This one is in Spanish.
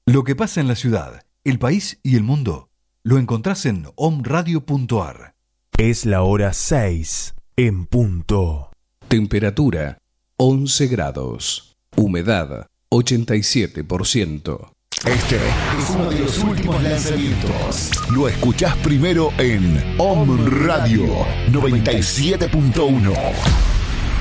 Lo que pasa en la ciudad, el país y el mundo lo encontrás en omradio.ar. Es la hora 6 en punto. Temperatura 11 grados. Humedad 87%. Este es uno de los últimos lanzamientos. Lo escuchás primero en Om Radio 97.1.